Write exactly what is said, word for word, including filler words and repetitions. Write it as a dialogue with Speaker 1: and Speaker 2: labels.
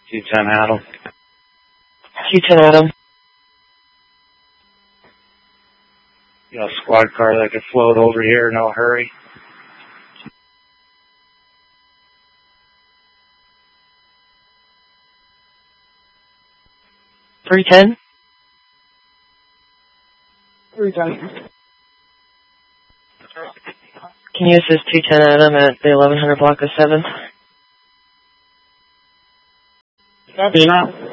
Speaker 1: two ten Adam.
Speaker 2: two ten Adam.
Speaker 1: You got a squad car that could float over here, no hurry.
Speaker 2: three ten?
Speaker 3: three ten.
Speaker 2: Can you assist two ten Adam at the eleven hundred block of seven?
Speaker 3: Copy now.